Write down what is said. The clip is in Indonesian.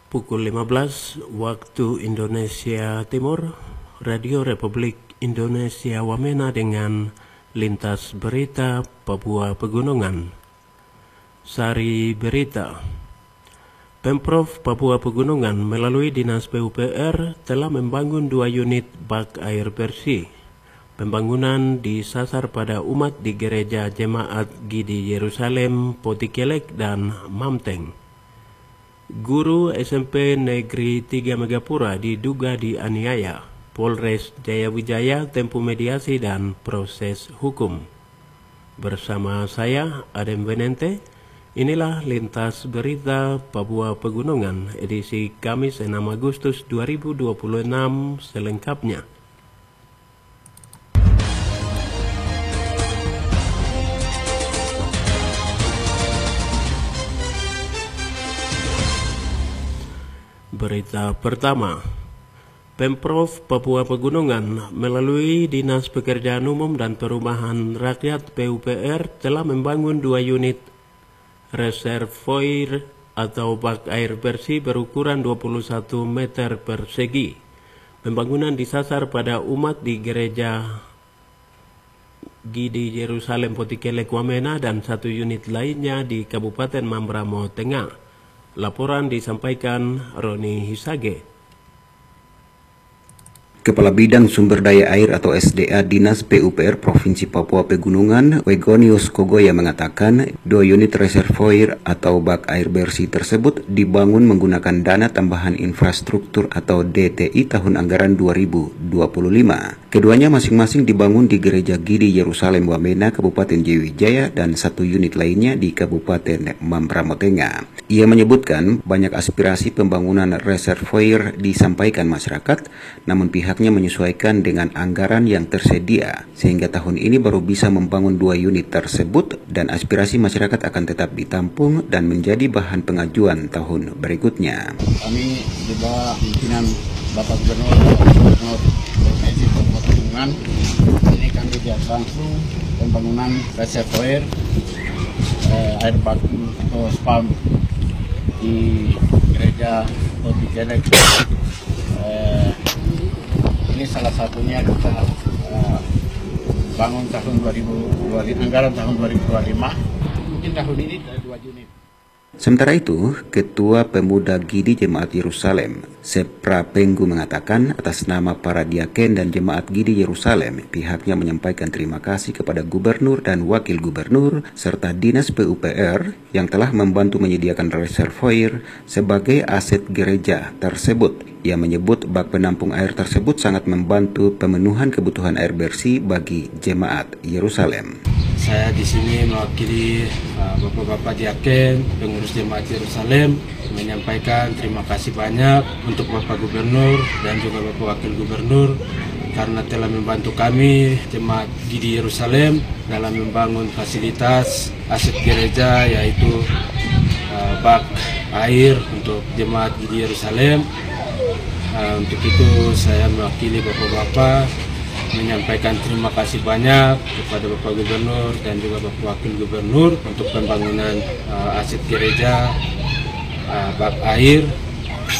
Pukul 15 waktu Indonesia Timur, Radio Republik Indonesia Wamena dengan Lintas Berita Papua Pegunungan. Sari Berita. Pemprov Papua Pegunungan melalui Dinas PUPR telah membangun 2 unit bak air bersih. Pembangunan disasar pada umat di Gereja Jemaat Gidi Yerusalem, Potikelek, dan Mamteng. Guru SMP Negeri 3 Megapura diduga dianiaya. Polres Jayawijaya tempuh mediasi dan proses hukum. Bersama saya, Adem Benente, inilah Lintas Berita Papua Pegunungan edisi Kamis 6 Agustus 2026 selengkapnya. Berita pertama, Pemprov Papua Pegunungan melalui Dinas Pekerjaan Umum dan Perumahan Rakyat PUPR telah membangun 2 unit reservoir atau bak air bersih berukuran 21 meter persegi. Pembangunan disasar pada umat di Gereja Gidi Yerusalem Potikelek Wamena dan 1 unit lainnya di Kabupaten Mambramo Tengah. Laporan disampaikan Roni Hisage. Kepala Bidang Sumber Daya Air atau SDA Dinas PUPR Provinsi Papua Pegunungan, Wegonius Kogoya mengatakan 2 unit reservoir atau bak air bersih tersebut dibangun menggunakan dana tambahan infrastruktur atau DTI tahun anggaran 2025. Keduanya masing-masing dibangun di Gereja Gidi Yerusalem Wamena, Kabupaten Jayawijaya, dan 1 unit lainnya di Kabupaten Mambramo Tengah. Ia menyebutkan banyak aspirasi pembangunan reservoir disampaikan masyarakat, namun pihaknya menyesuaikan dengan anggaran yang tersedia, sehingga tahun ini baru bisa membangun 2 unit tersebut dan aspirasi masyarakat akan tetap ditampung dan menjadi bahan pengajuan tahun berikutnya. Kami di bawah pimpinan Bapak Gubernur Provinsi Papua Pegunungan, ini kami lihat langsung pembangunan reservoir air baku atau spam di Gereja Potikelek. Ini salah satunya kita bangun tahun 2025, anggaran tahun 2025, mungkin tahun ini ada 2 unit. Sementara itu, Ketua Pemuda Gidi Jemaat Yerusalem, Sepra Penggu mengatakan atas nama para diaken dan Jemaat Gidi Yerusalem, pihaknya menyampaikan terima kasih kepada Gubernur dan Wakil Gubernur serta Dinas PUPR yang telah membantu menyediakan reservoir sebagai aset gereja tersebut. Ia menyebut bak penampung air tersebut sangat membantu pemenuhan kebutuhan air bersih bagi Jemaat Yerusalem. Saya di sini mewakili Bapak-Bapak Diaken, pengurus Jemaat Yerusalem, menyampaikan terima kasih banyak untuk Bapak Gubernur dan juga Bapak Wakil Gubernur karena telah membantu kami Jemaat Gidi Yerusalem dalam membangun fasilitas aset gereja, yaitu bak air untuk Jemaat Gidi Yerusalem. Untuk itu saya mewakili Bapak-Bapak menyampaikan terima kasih banyak kepada Bapak Gubernur dan juga Bapak Wakil Gubernur untuk pembangunan aset gereja bak air